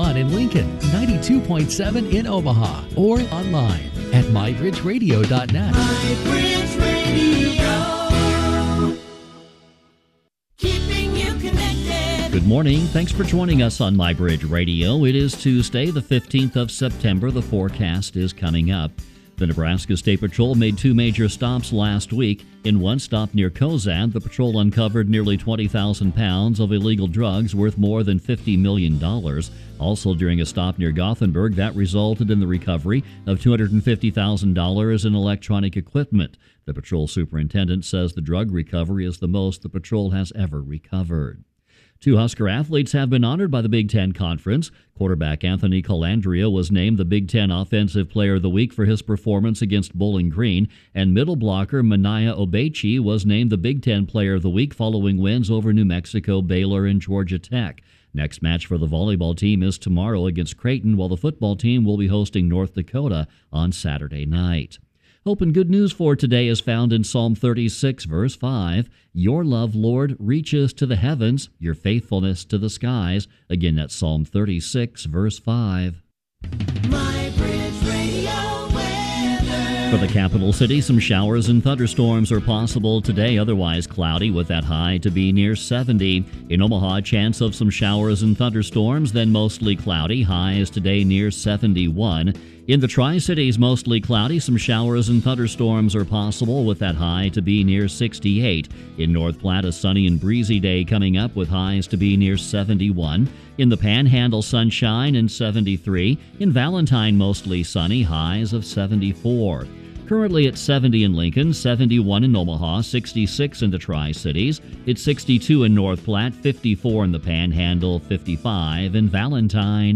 1 in Lincoln, 92.7 in Omaha, or online at mybridgeradio.net. MyBridge Radio. Keeping you connected. Good morning. Thanks for joining us on MyBridge Radio. It is Tuesday, the 15th of September. The forecast is coming up. The Nebraska State Patrol made two major stops last week. In one stop near Kozad, the patrol uncovered nearly 20,000 pounds of illegal drugs worth more than $50 million. Also, during a stop near Gothenburg, that resulted in the recovery of $250,000 in electronic equipment. The patrol superintendent says the drug recovery is the most the patrol has ever recovered. Two Husker athletes have been honored by the Big Ten Conference. Quarterback Anthony Colandrea was named the Big Ten Offensive Player of the Week for his performance against Bowling Green, and middle blocker Mania Obechi was named the Big Ten Player of the Week following wins over New Mexico, Baylor, and Georgia Tech. Next match for the volleyball team is tomorrow against Creighton, while the football team will be hosting North Dakota on Saturday night. Hope and good news for today is found in Psalm 36, verse 5. Your love, Lord, reaches to the heavens, your faithfulness to the skies. Again, that's Psalm 36, verse 5. MyBridge Radio weather. For the capital city, some showers and thunderstorms are possible today, otherwise cloudy with that high to be near 70. In Omaha, a chance of some showers and thunderstorms, then mostly cloudy. Highs today near 71. In the Tri-Cities, mostly cloudy. Some showers and thunderstorms are possible with that high to be near 68. In North Platte, a sunny and breezy day coming up with highs to be near 71. In the Panhandle, sunshine and 73. In Valentine, mostly sunny, highs of 74. Currently at 70 in Lincoln, 71 in Omaha, 66 in the Tri-Cities. It's 62 in North Platte, 54 in the Panhandle, 55 in Valentine.